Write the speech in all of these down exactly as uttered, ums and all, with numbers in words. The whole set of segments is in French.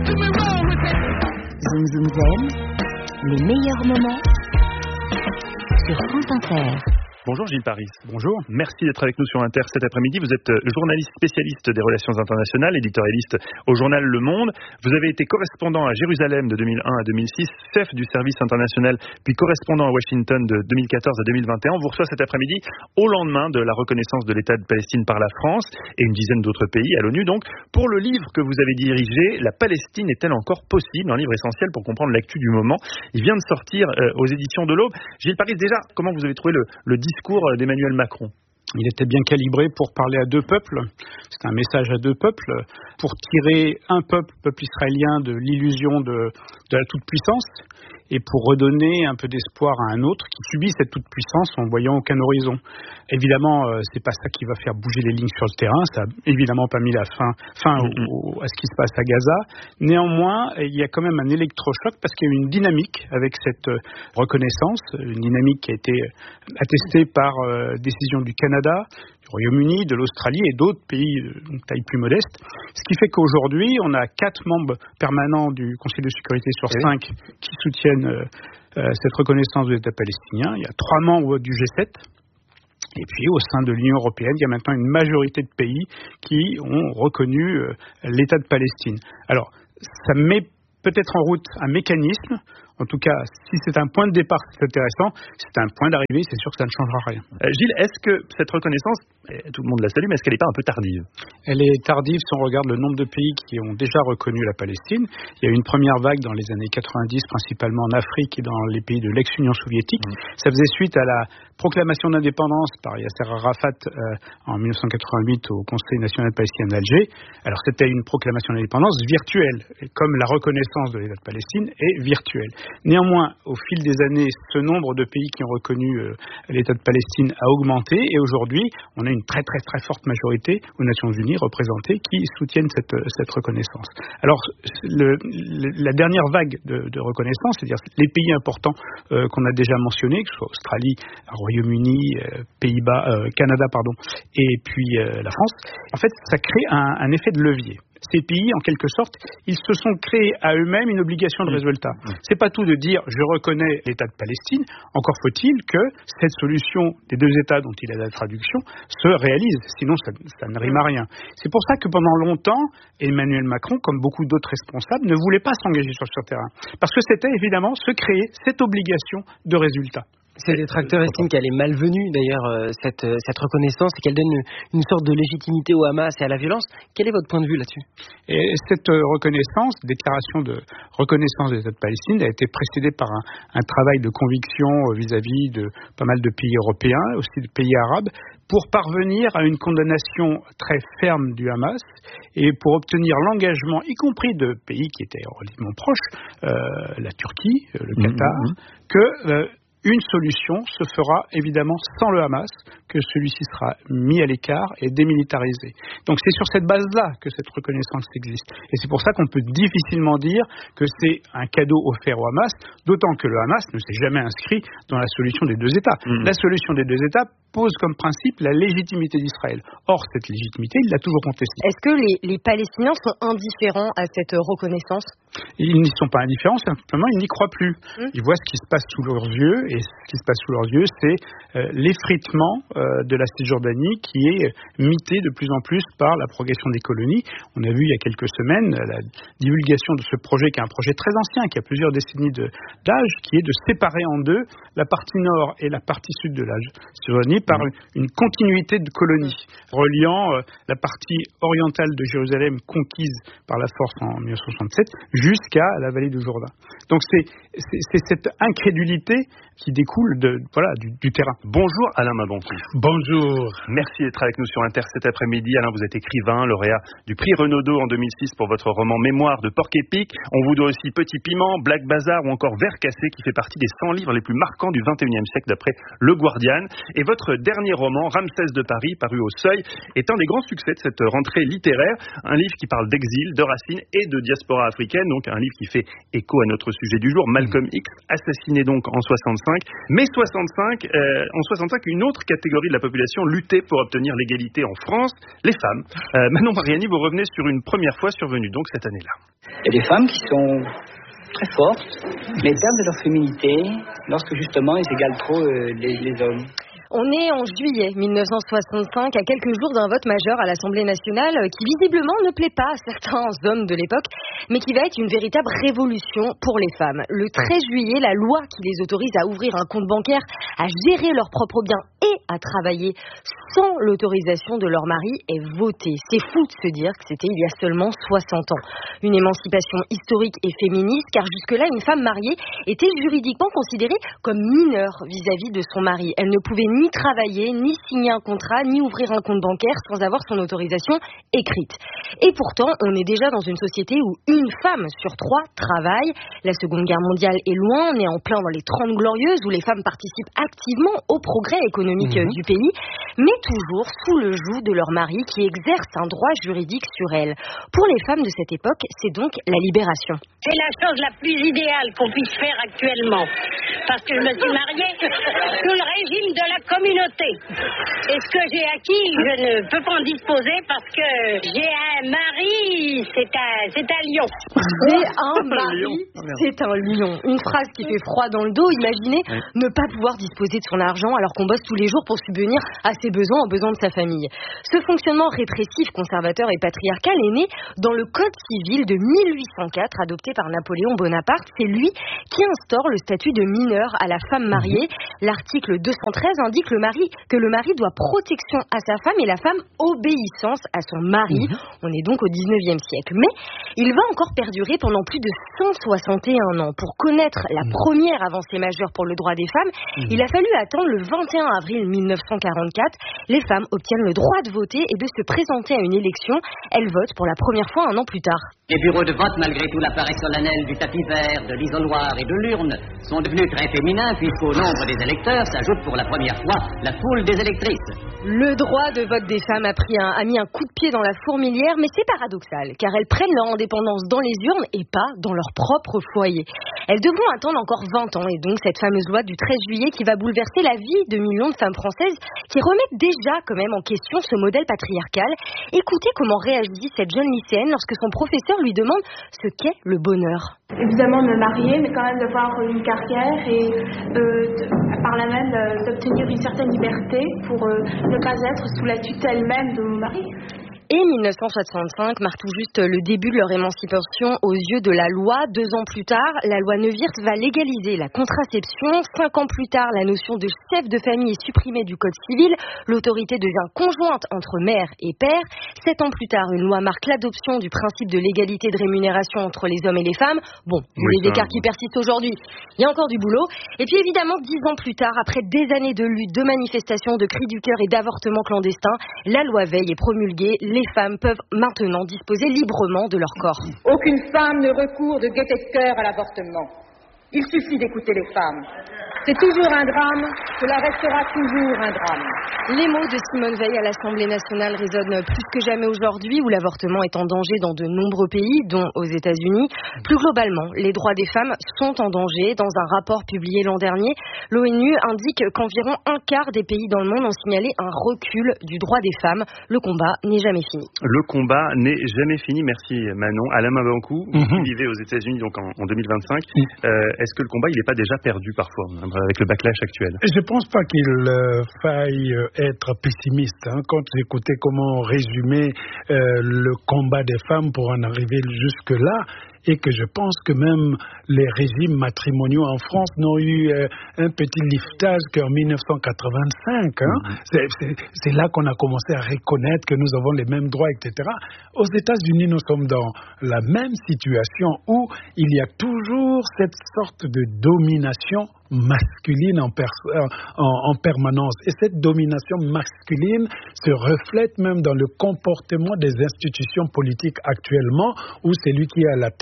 Zoom Zoom Zen, les meilleurs moments sur France Inter. Bonjour Gilles Paris. Bonjour. Merci d'être avec nous sur Inter cet après-midi. Vous êtes journaliste spécialiste des relations internationales, éditorialiste au journal Le Monde. Vous avez été correspondant à Jérusalem de deux mille un à deux mille six, chef du service international, puis correspondant à Washington de deux mille quatorze à deux mille vingt et un. On vous reçoit cet après-midi au lendemain de la reconnaissance de l'État de Palestine par la France et une dizaine d'autres pays, à l'ONU donc. Pour le livre que vous avez dirigé, La Palestine est-elle encore possible ? Un livre essentiel pour comprendre l'actu du moment. Il vient de sortir euh, aux éditions de l'Aube. Gilles Paris, déjà, comment vous avez trouvé le, le discours d'Emmanuel Macron? Il était bien calibré pour parler à deux peuples. C'est un message à deux peuples pour tirer un peuple, le peuple israélien, de l'illusion de, de la toute-puissance et pour redonner un peu d'espoir à un autre qui subit cette toute-puissance en voyant aucun horizon. Évidemment, euh, c'est pas ça qui va faire bouger les lignes sur le terrain. Ça a évidemment pas mis la fin, fin au, au, à ce qui se passe à Gaza. Néanmoins, il y a quand même un électrochoc parce qu'il y a eu une dynamique avec cette euh, reconnaissance, une dynamique qui a été attestée par euh, décision du Canada, du Royaume-Uni, de l'Australie et d'autres pays de taille plus modeste. Ce qui fait qu'aujourd'hui, on a quatre membres permanents du Conseil de sécurité sur oui. cinq qui soutiennent euh, euh, cette reconnaissance de l'État palestinien. Il y a trois membres du G sept. Et puis, au sein de l'Union européenne, il y a maintenant une majorité de pays qui ont reconnu euh, l'État de Palestine. Alors, ça met peut-être en route un mécanisme. En tout cas, si c'est un point de départ, c'est intéressant. Si c'est un point d'arrivée, c'est sûr que ça ne changera rien. Euh, Gilles, est-ce que cette reconnaissance, tout le monde la salue, mais est-ce qu'elle n'est pas un peu tardive ? Elle est tardive si on regarde le nombre de pays qui ont déjà reconnu la Palestine. Il y a eu une première vague dans les années quatre-vingt-dix, principalement en Afrique et dans les pays de l'ex-Union soviétique. Mmh. Ça faisait suite à la proclamation d'indépendance par Yasser Arafat euh, en dix-neuf cent quatre-vingt-huit au Conseil national palestinien d'Alger. Alors c'était une proclamation d'indépendance virtuelle, comme la reconnaissance de l'État de Palestine est virtuelle. Néanmoins, au fil des années, ce nombre de pays qui ont reconnu euh, l'État de Palestine a augmenté et aujourd'hui, on a une très très très forte majorité aux Nations Unies représentées qui soutiennent cette, cette reconnaissance. Alors, le, le, la dernière vague de, de reconnaissance, c'est-à-dire les pays importants euh, qu'on a déjà mentionnés, que ce soit Australie, Royaume-Uni, euh, Pays-Bas, euh, Canada, pardon, et puis euh, la France, en fait, ça crée un, un effet de levier. Ces pays, en quelque sorte, ils se sont créés à eux-mêmes une obligation de résultat. C'est pas tout de dire je reconnais l'État de Palestine, encore faut-il que cette solution des deux États dont il a la traduction se réalise, sinon ça, ça ne rime à rien. C'est pour ça que pendant longtemps, Emmanuel Macron, comme beaucoup d'autres responsables, ne voulait pas s'engager sur ce terrain. Parce que c'était évidemment se créer cette obligation de résultat. Ces détracteurs estiment qu'elle est malvenue, d'ailleurs, euh, cette, euh, cette reconnaissance, et qu'elle donne une, une sorte de légitimité au Hamas et à la violence. Quel est votre point de vue là-dessus ? Et cette euh, reconnaissance, déclaration de reconnaissance de l'État de Palestine, a été précédée par un, un travail de conviction euh, vis-à-vis de pas mal de pays européens, aussi de pays arabes, pour parvenir à une condamnation très ferme du Hamas et pour obtenir l'engagement, y compris de pays qui étaient relativement proches, euh, la Turquie, le Qatar, mmh, mmh. que... Euh, Une solution se fera évidemment sans le Hamas, que celui-ci sera mis à l'écart et démilitarisé. Donc c'est sur cette base-là que cette reconnaissance existe. Et c'est pour ça qu'on peut difficilement dire que c'est un cadeau offert au Hamas, d'autant que le Hamas ne s'est jamais inscrit dans la solution des deux États. Mmh. La solution des deux États pose comme principe la légitimité d'Israël. Or, cette légitimité, il l'a toujours contestée. Est-ce que les, les Palestiniens sont indifférents à cette reconnaissance ? Ils n'y sont pas indifférents, simplement ils n'y croient plus. Mmh. Ils voient ce qui se passe sous leurs yeux, et ce qui se passe sous leurs yeux, c'est euh, l'effritement euh, de la Cisjordanie qui est mité de plus en plus par la progression des colonies. On a vu il y a quelques semaines la divulgation de ce projet, qui est un projet très ancien, qui a plusieurs décennies de, d'âge, qui est de séparer en deux la partie nord et la partie sud de la Cisjordanie par mmh. une continuité de colonies, reliant euh, la partie orientale de Jérusalem conquise par la force en dix-neuf cent soixante-sept jusqu'à la vallée du Jourdain. Donc c'est, c'est, c'est cette incrédulité qui découle de, voilà, du, du terrain. Bonjour Alain Mabankou. Bonjour. Merci d'être avec nous sur Inter cet après-midi. Alain, vous êtes écrivain, lauréat du prix Renaudot en deux mille six pour votre roman Mémoire de Porc-Épic. On vous doit aussi Petit Piment, Black Bazar ou encore Vert Cassé, qui fait partie des cent livres les plus marquants du vingt et unième siècle d'après Le Guardian. Et votre dernier roman, Ramsès de Paris, paru au Seuil, est un des grands succès de cette rentrée littéraire. Un livre qui parle d'exil, de racines et de diaspora africaine. Donc un livre qui fait écho à notre sujet du jour, Malcolm X, assassiné donc en soixante-cinq. Mais soixante-cinq, euh, en soixante-cinq, une autre catégorie catégorie de la population luttait pour obtenir l'égalité en France, les femmes. Euh, Manon Mariani, vous revenez sur une première fois survenue donc cette année-là. Il y a des femmes qui sont très fortes, mais perdent de leur féminité lorsque justement elles égalent trop euh, les, les hommes. On est en juillet mille neuf cent soixante-cinq, à quelques jours d'un vote majeur à l'Assemblée nationale qui visiblement ne plaît pas à certains hommes de l'époque, mais qui va être une véritable révolution pour les femmes. Le treize juillet, la loi qui les autorise à ouvrir un compte bancaire, à gérer leurs propres biens et à travailler sans l'autorisation de leur mari est votée. C'est fou de se dire que c'était il y a seulement soixante ans. Une émancipation historique et féministe, car jusque-là, une femme mariée était juridiquement considérée comme mineure vis-à-vis de son mari. Elle ne pouvait ni travailler, ni signer un contrat, ni ouvrir un compte bancaire sans avoir son autorisation écrite. Et pourtant, on est déjà dans une société où une femme sur trois travaille. La Seconde Guerre mondiale est loin, on est en plein dans les Trente Glorieuses où les femmes participent activement au progrès économique mmh. du pays, mais toujours sous le joug de leur mari qui exerce un droit juridique sur elles. Pour les femmes de cette époque, c'est donc la libération. C'est la chose la plus idéale qu'on puisse faire actuellement, parce que je me suis mariée sous le régime de la communauté. Et ce que j'ai acquis, je ne peux pas en disposer parce que j'ai un mari, c'est un, c'est un lion. J'ai un mari, c'est un lion. Une phrase qui fait froid dans le dos. Imaginez oui. ne pas pouvoir disposer de son argent alors qu'on bosse tous les jours pour subvenir à ses besoins, aux besoins de sa famille. Ce fonctionnement répressif, conservateur et patriarcal est né dans le Code civil de mille huit cent quatre, adopté par Napoléon Bonaparte. C'est lui qui instaure le statut de mineur à la femme mariée. L'article deux cent treize indique le mari, que le mari doit protection à sa femme et la femme obéissance à son mari. Mmh. On est donc au dix-neuvième siècle. Mais il va encore perdurer pendant plus de cent soixante et un ans. Pour connaître la mmh. première avancée majeure pour le droit des femmes, mmh. il a fallu attendre le vingt et un avril mille neuf cent quarante-quatre. Les femmes obtiennent le droit de voter et de se présenter à une élection. Elles votent pour la première fois un an plus tard. Les bureaux de vote, malgré tout l'appareil solennel du tapis vert, de l'isoloir et de l'urne, sont devenus très féminins puisqu'au nombre des électeurs s'ajoute pour la première fois la foule des électrices. Le droit de vote des femmes a, pris un, a mis un coup de pied dans la fourmilière, mais c'est paradoxal, car elles prennent leur indépendance dans les urnes et pas dans leur propre foyer. Elles devront attendre encore vingt ans, et donc cette fameuse loi du treize juillet qui va bouleverser la vie de millions de femmes françaises qui remettent déjà quand même en question ce modèle patriarcal. Écoutez comment réagit cette jeune lycéenne lorsque son professeur lui demande ce qu'est le bonheur. Évidemment me marier, mais quand même d'avoir une carrière et euh, de, par là même euh, d'obtenir une certaine liberté pour euh, ne pas être sous la tutelle même de mon mari. Et mille neuf cent soixante-cinq marque tout juste le début de leur émancipation aux yeux de la loi. Deux ans plus tard, la loi Neuwirth va légaliser la contraception. Cinq ans plus tard, la notion de chef de famille est supprimée du Code civil. L'autorité devient conjointe entre mère et père. Sept ans plus tard, une loi marque l'adoption du principe de l'égalité de rémunération entre les hommes et les femmes. Bon, oui, les écarts qui persistent aujourd'hui, il y a encore du boulot. Et puis évidemment, dix ans plus tard, après des années de lutte, de manifestations, de cris du cœur et d'avortements clandestins, la loi Veil est promulguée. Les femmes peuvent maintenant disposer librement de leur corps. Aucune femme ne recourt de gaieté de cœur à l'avortement. Il suffit d'écouter les femmes. C'est toujours un drame, cela restera toujours un drame. Les mots de Simone Veil à l'Assemblée nationale résonnent plus que jamais aujourd'hui, où l'avortement est en danger dans de nombreux pays, dont aux États-Unis. Plus globalement, les droits des femmes sont en danger. Dans un rapport publié l'an dernier, l'ONU indique qu'environ un quart des pays dans le monde ont signalé un recul du droit des femmes. Le combat n'est jamais fini. Le combat n'est jamais fini. Merci Manon. Alain Mabankou, vous mm-hmm. vivez aux États-Unis donc en, en deux mille vingt-cinq. Mm. Euh, est-ce que le combat il n'est pas déjà perdu parfois avec le backlash actuel? Je ne pense pas qu'il euh, faille être pessimiste. Hein, quand j'écoutais comment résumer euh, le combat des femmes pour en arriver jusque-là, et que je pense que même les régimes matrimoniaux en France n'ont eu euh, un petit liftage qu'en mille neuf cent quatre-vingt-cinq. Hein. Mmh. C'est, c'est, c'est là qu'on a commencé à reconnaître que nous avons les mêmes droits, et cetera. Aux États-Unis, nous sommes dans la même situation où il y a toujours cette sorte de domination masculine en, pers- en, en permanence. Et cette domination masculine se reflète même dans le comportement des institutions politiques actuellement, où celui qui est à la tête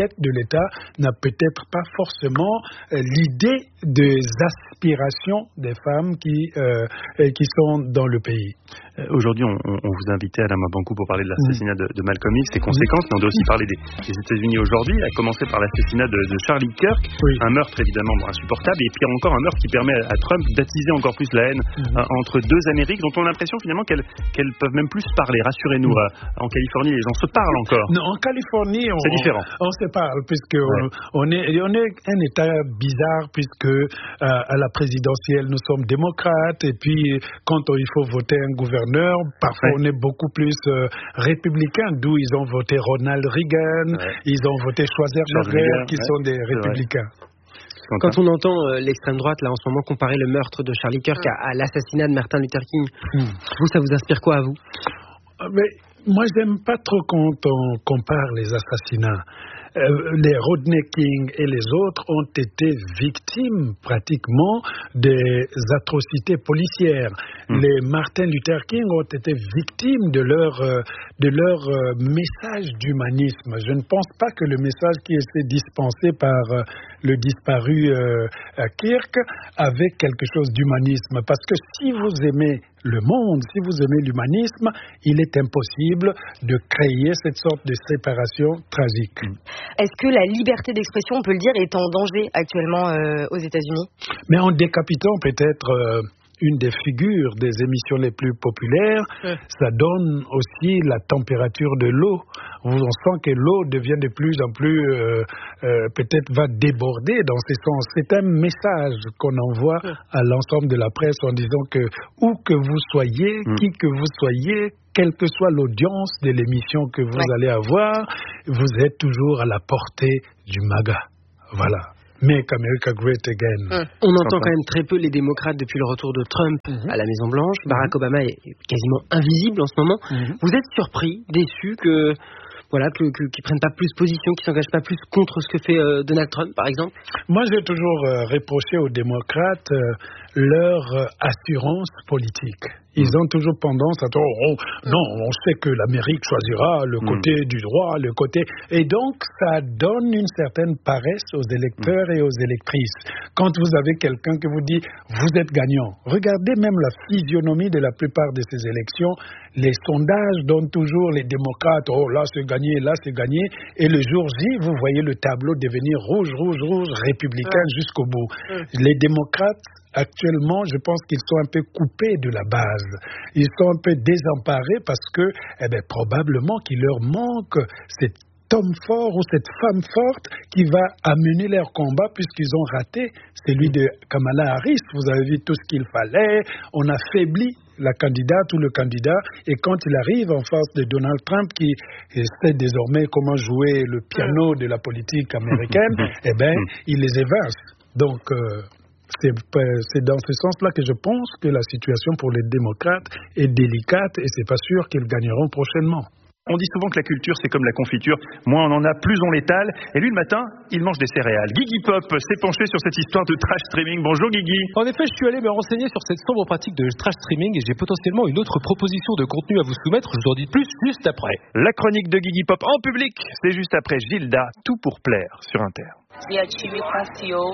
tête de l'État n'a peut-être pas forcément euh, l'idée des aspirations des femmes qui, euh, qui sont dans le pays. Aujourd'hui, on, on vous a invité à Alain Mabanckou pour parler de l'assassinat de, de Malcolm X, ses conséquences, mais on doit aussi parler des, des États-Unis aujourd'hui, à commencer par l'assassinat de, de Charlie Kirk, oui. Un meurtre évidemment insupportable, et puis encore un meurtre qui permet à Trump d'attiser encore plus la haine mm-hmm. euh, entre deux Amériques, dont on a l'impression finalement qu'elles, qu'elles peuvent même plus se parler. Rassurez-nous, mm-hmm. euh, en Californie, les gens se parlent encore. Non, en Californie, on, c'est différent. On, on se parle, puisque ouais. on, on, est, on est un État bizarre, puisque euh, à la présidentielle, nous sommes démocrates, et puis quand il faut voter un gouverneur, parfois on est beaucoup plus euh, républicain, d'où ils ont voté Ronald Reagan, ouais. ils ont voté Schwarzenegger, qui ouais. sont des républicains. Quand on entend euh, l'extrême droite, là, en ce moment, comparer le meurtre de Charlie Kirk à, à l'assassinat de Martin Luther King, mmh. vous, ça vous inspire quoi à vous? Mais moi, j'aime pas trop quand on compare les assassinats. Euh, les Rodney King et les autres ont été victimes pratiquement des atrocités policières. Mmh. Les Martin Luther King ont été victimes de leur, euh, de leur euh, message d'humanisme. Je ne pense pas que le message qui était dispensé par euh, le disparu euh, Kirk avait quelque chose d'humanisme. Parce que si vous aimez le monde, si vous aimez l'humanisme, il est impossible de créer cette sorte de séparation tragique. Est-ce que la liberté d'expression, on peut le dire, est en danger actuellement euh, aux États-Unis? Mais en décapitant peut-être euh, une des figures des émissions les plus populaires, mmh. ça donne aussi la température de l'eau. On sent que l'eau devient de plus en plus, euh, euh, peut-être va déborder dans ce sens. C'est un message qu'on envoie mmh. à l'ensemble de la presse en disant que où que vous soyez, mmh. qui que vous soyez, quelle que soit l'audience de l'émission que vous ouais. allez avoir, vous êtes toujours à la portée du MAGA. Voilà. Make America Great Again. Mmh. On entend quand même très peu les démocrates depuis le retour de Trump mmh. à la Maison-Blanche. Barack mmh. Obama est quasiment invisible en ce moment. Mmh. Vous êtes surpris, déçu que... Voilà, que, que, qu'ils ne prennent pas plus position, qu'ils ne s'engagent pas plus contre ce que fait euh, Donald Trump, par exemple? Moi, j'ai toujours euh, reproché aux démocrates euh, leur euh, assurance politique. Ils ont toujours tendance à dire oh, non, on sait que l'Amérique choisira le côté mmh. du droit, le côté... Et donc, ça donne une certaine paresse aux électeurs mmh. et aux électrices. Quand vous avez quelqu'un qui vous dit « vous êtes gagnant », regardez même la physionomie de la plupart de ces élections. Les sondages donnent toujours les démocrates « oh, là c'est gagné, là c'est gagné ». Et le jour J, vous voyez le tableau devenir rouge, rouge, rouge, républicain mmh. jusqu'au bout. Mmh. Les démocrates, actuellement, je pense qu'ils sont un peu coupés de la base. Ils sont un peu désemparés parce que, eh bien, probablement qu'il leur manque cet homme fort ou cette femme forte qui va amener leur combat puisqu'ils ont raté celui de Kamala Harris. Vous avez vu tout ce qu'il fallait. On affaiblit la candidate ou le candidat, et quand il arrive en face de Donald Trump qui sait désormais comment jouer le piano de la politique américaine, eh bien, il les évince. Donc, euh, C'est, c'est dans ce sens-là que je pense que la situation pour les démocrates est délicate et c'est pas sûr qu'ils gagneront prochainement. On dit souvent que la culture, c'est comme la confiture. Moins on en a, plus on l'étale. Et lui, le matin, il mange des céréales. Guigui Pop s'est penché sur cette histoire de trash streaming. Bonjour Guigui. En effet, je suis allé me renseigner sur cette sombre pratique de trash streaming et j'ai potentiellement une autre proposition de contenu à vous soumettre. Je vous en dis plus juste après. La chronique de Guigui Pop en public, c'est juste après Gilda, Tout pour plaire sur Inter. E a ti me confiou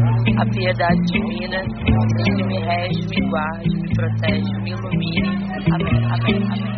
a piedade divina, que me rege, me guarde, me protege, me ilumine. Amém, amém, amém.